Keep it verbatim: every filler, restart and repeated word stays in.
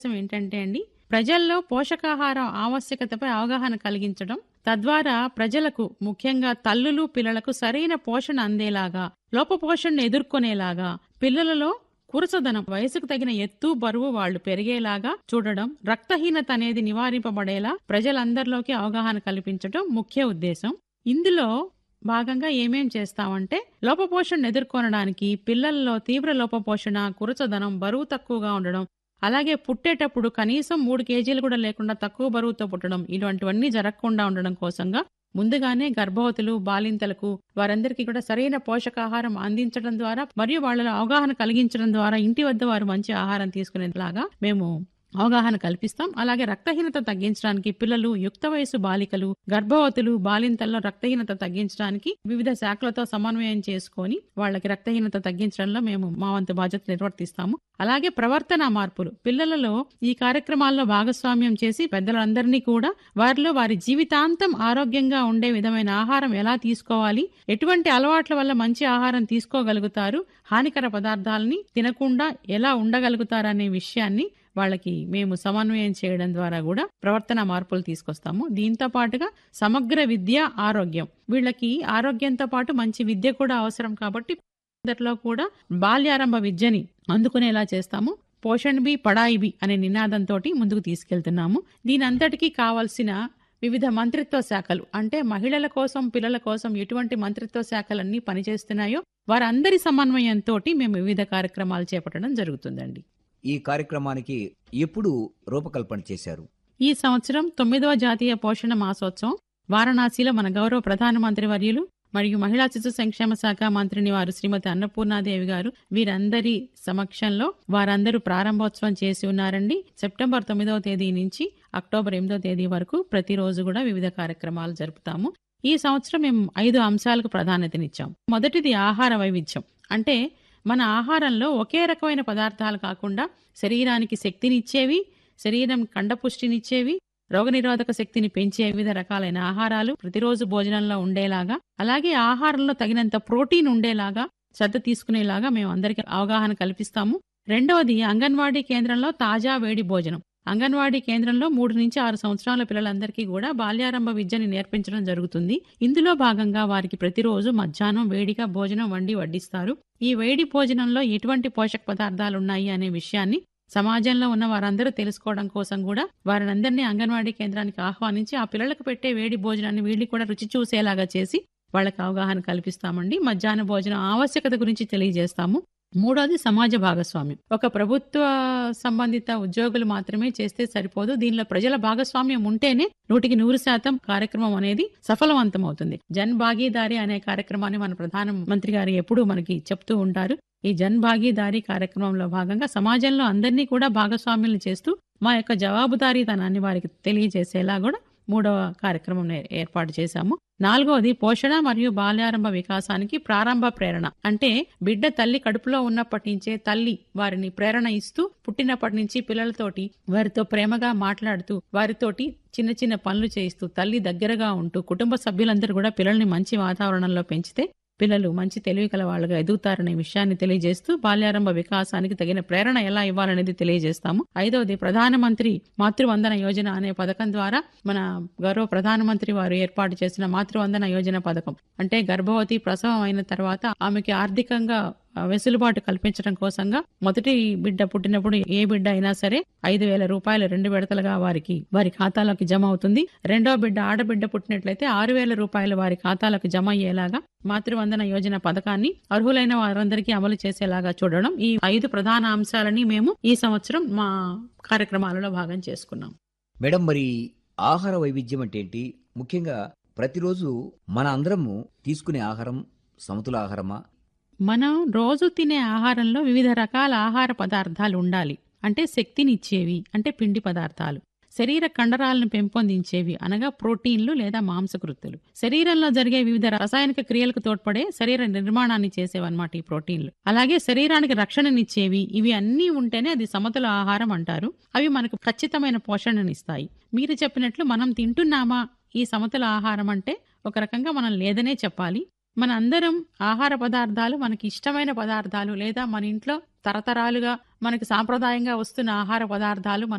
ఉద్దేశం ఏంటంటే అండి, ప్రజల్లో పోషకాహారం ఆవశ్యకతపై అవగాహన కలిగించడం, తద్వారా ప్రజలకు ముఖ్యంగా తల్లులు, పిల్లలకు సరైన పోషణ అందేలాగా, లోపపోషణను ఎదుర్కొనేలాగా, పిల్లలలో కురసదనం వయసుకు తగిన ఎత్తు, బరువు వాళ్ళు పెరిగేలాగా చూడడం, రక్తహీనత అనేది నివారింపబడేలా ప్రజలందరిలోకి అవగాహన కల్పించడం ముఖ్య ఉద్దేశం. ఇందులో భాగంగా ఏమేం చేస్తామంటే, లోపపోషణను ఎదుర్కొనడానికి పిల్లల్లో తీవ్ర లోపపోషణ, కురచదనం, బరువు తక్కువగా ఉండడం, అలాగే పుట్టేటప్పుడు కనీసం మూడు కేజీలు కూడా లేకుండా తక్కువ బరువుతో పుట్టడం, ఇలాంటివన్నీ జరగకుండా ఉండడం కోసంగా ముందుగానే గర్భవతులు, బాలింతలకు వారందరికీ కూడా సరైన పోషకాహారం అందించడం ద్వారా మరియు వాళ్ళలో అవగాహన కలిగించడం ద్వారా ఇంటి వద్ద వారు మంచి ఆహారం తీసుకునేలాగా మేము అవగాహన కల్పిస్తాం. అలాగే రక్తహీనత తగ్గించడానికి పిల్లలు, యుక్త వయసు బాలికలు, గర్భవతులు, బాలింతల్లో రక్తహీనత తగ్గించడానికి వివిధ శాఖలతో సమన్వయం చేసుకొని వాళ్ళకి రక్తహీనత తగ్గించడంలో మేము మా వంతు బాధ్యత నిర్వర్తిస్తాము. అలాగే ప్రవర్తన మార్పులు పిల్లలలో ఈ కార్యక్రమాల్లో భాగస్వామ్యం చేసి పెద్దలందరినీ కూడా వారిలో వారి జీవితాంతం ఆరోగ్యంగా ఉండే విధమైన ఆహారం ఎలా తీసుకోవాలి, ఎటువంటి అలవాట్ల వల్ల మంచి ఆహారం తీసుకోగలుగుతారు, హానికర పదార్థాలని తినకుండా ఎలా ఉండగలుగుతారనే విషయాన్ని వాళ్ళకి మేము సమన్వయం చేయడం ద్వారా కూడా ప్రవర్తన మార్పులు తీసుకొస్తాము. దీంతో పాటుగా సమగ్ర విద్య, ఆరోగ్యం, వీళ్ళకి ఆరోగ్యంతో పాటు మంచి విద్య కూడా అవసరం కాబట్టి అందరిలో కూడా బాల్యారంభ విద్యని అందుకునేలా చేస్తాము. పోషణ్ బి పడాయి బి అనే నినాదంతో ముందుకు తీసుకెళ్తున్నాము. దీని అంతటికీ కావాల్సిన వివిధ మంత్రిత్వ శాఖలు, అంటే మహిళల కోసం, పిల్లల కోసం ఎటువంటి మంత్రిత్వ శాఖలన్నీ పనిచేస్తున్నాయో వారందరి సమన్వయంతో మేము వివిధ కార్యక్రమాలు చేపట్టడం జరుగుతుందండి. ఈ కార్యక్రమానికి ఎప్పుడు రూపకల్పన చేశారు? ఈ సంవత్సరం తొమ్మిదవ జాతీయ పోషణ మాసోత్సవం వారణాసిలో మన గౌరవ ప్రధానమంత్రి వర్యులు మరియు మహిళా శిశు సంక్షేమ శాఖ మంత్రిని వారు శ్రీమతి అన్నపూర్ణాదేవి గారు, వీరందరి సమక్షంలో వారందరూ ప్రారంభోత్సవం చేసి ఉన్నారండి. సెప్టెంబర్ తొమ్మిదవ తేదీ నుంచి అక్టోబర్ ఎనిమిదవ తేదీ వరకు ప్రతిరోజు కూడా వివిధ కార్యక్రమాలు జరుపుతాము. ఈ సంవత్సరం మేము ఐదు అంశాలకు ప్రాధాన్యతనిచ్చాం. మొదటిది ఆహార వైవిధ్యం. అంటే మన ఆహారంలో ఒకే రకమైన పదార్థాలు కాకుండా శరీరానికి శక్తినిచ్చేవి, శరీరం కండపుష్టినిచ్చేవి, రోగనిరోధక శక్తిని పెంచే వివిధ రకాలైన ఆహారాలు ప్రతిరోజు భోజనంలో ఉండేలాగా, అలాగే ఆహారంలో తగినంత ప్రోటీన్ ఉండేలాగా శ్రద్ధ తీసుకునేలాగా మేము అందరికీ అవగాహన కల్పిస్తాము. రెండవది అంగన్వాడీ కేంద్రంలో తాజా వేడి భోజనం. అంగన్వాడీ కేంద్రంలో మూడు నుంచి ఆరు సంవత్సరాల పిల్లలందరికీ కూడా బాల్యారంభ విద్యని నేర్పించడం జరుగుతుంది. ఇందులో భాగంగా వారికి ప్రతిరోజు మధ్యాహ్నం వేడిగా భోజనం వండి వడ్డిస్తారు. ఈ వేడి భోజనంలో ఎటువంటి పోషక పదార్థాలు ఉన్నాయి అనే విషయాన్ని సమాజంలో ఉన్న వారందరూ తెలుసుకోవడం కోసం కూడా వారినందరినీ అంగన్వాడీ కేంద్రానికి ఆహ్వానించి ఆ పిల్లలకు పెట్టే వేడి భోజనాన్ని వీళ్ళు కూడా రుచి చూసేలాగా చేసి వాళ్ళకి అవగాహన కల్పిస్తామండి. మధ్యాహ్న భోజనం ఆవశ్యకత గురించి తెలియజేస్తాము. మూడోది సమాజ భాగస్వామ్యం. ఒక ప్రభుత్వ సంబంధిత ఉద్యోగులు మాత్రమే చేస్తే సరిపోదు, దీనిలో ప్రజల భాగస్వామ్యం ఉంటేనే నూటికి నూరు శాతం కార్యక్రమం అనేది సఫలవంతం అవుతుంది. జన్ భాగీదారీ అనే కార్యక్రమాన్ని మన ప్రధానమంత్రి గారు ఎప్పుడూ మనకి చెప్తూ ఉంటారు. ఈ జన్ భాగీదారీ కార్యక్రమంలో భాగంగా సమాజంలో అందరినీ కూడా భాగస్వామ్యం చేస్తూ మా యొక్క జవాబుదారీతనాన్ని వారికి తెలియజేసేలా కూడా మూడవ కార్యక్రమం ఏర్పాటు చేశాము. నాలుగవది పోషణ మరియు బాల్యారంభ వికాసానికి ప్రారంభ ప్రేరణ. అంటే బిడ్డ తల్లి కడుపులో ఉన్నప్పటి నుంచే తల్లి వారిని ప్రేరణ ఇస్తూ పుట్టినప్పటి నుంచి పిల్లలతోటి వారితో ప్రేమగా మాట్లాడుతూ వారితోటి చిన్న చిన్న పనులు చేయిస్తూ తల్లి దగ్గరగా ఉంటూ కుటుంబ సభ్యులందరూ కూడా పిల్లల్ని మంచి వాతావరణంలో పెంచితే పిల్లలు మంచి తెలివి కల వాళ్ళుగా ఎదుగుతారనే విషయాన్ని తెలియజేస్తూ బాల్యారంభ వికాసానికి తగిన ప్రేరణ ఎలా ఇవ్వాలనేది తెలియజేస్తాము. ఐదవది ప్రధానమంత్రి మాతృవందన యోజన అనే పథకం ద్వారా మన గౌరవ ప్రధానమంత్రి వారు ఏర్పాటు చేసిన మాతృవందన యోజన పథకం. అంటే గర్భవతి ప్రసవం అయిన తర్వాత ఆమెకి ఆర్థికంగా వెసులుబాటు కల్పించడం కోసంగా మొదటి బిడ్డ పుట్టినప్పుడు ఏ బిడ్డ అయినా సరే ఐదు వేల రూపాయలు రెండు విడతలుగా వారికి వారి ఖాతాలోకి జమ అవుతుంది. రెండో బిడ్డ ఆడబిడ్డ పుట్టినట్లయితే ఆరు వేల రూపాయలు వారి ఖాతాలకు జమ అయ్యేలాగా మాతృవందన యోజన పథకాన్ని అర్హులైన వారందరికీ అమలు చేసేలాగా చూడడం, ఈ ఐదు ప్రధాన అంశాలని మేము ఈ సంవత్సరం మా కార్యక్రమాలలో భాగం చేసుకున్నాం. మేడం, మరి ఆహార వైవిధ్యం అంటే ఏంటి? ముఖ్యంగా ప్రతిరోజు మన అందరము తీసుకునే ఆహారం సమతుల ఆహారమా? మనం రోజు తినే ఆహారంలో వివిధ రకాల ఆహార పదార్థాలు ఉండాలి. అంటే శక్తినిచ్చేవి, అంటే పిండి పదార్థాలు, శరీర కండరాలను పెంపొందించేవి అనగా ప్రోటీన్లు లేదా మాంసకృత్తులు, శరీరంలో జరిగే వివిధ రసాయనిక క్రియలకు తోడ్పడే శరీర నిర్మాణాన్ని చేసేవన్నమాట ఈ ప్రోటీన్లు. అలాగే శరీరానికి రక్షణనిచ్చేవి, ఇవి అన్నీ ఉంటేనే అది సమతుల ఆహారం అంటారు. అవి మనకు ఖచ్చితమైన పోషణనిస్తాయి. మీరు చెప్పినట్లు మనం తింటున్నామా ఈ సమతుల ఆహారం అంటే ఒక రకంగా మనం లేదనే చెప్పాలి. మన అందరం ఆహార పదార్థాలు మనకి ఇష్టమైన పదార్థాలు లేదా మన ఇంట్లో తరతరాలుగా మనకి సాంప్రదాయంగా వస్తున్న ఆహార పదార్థాలు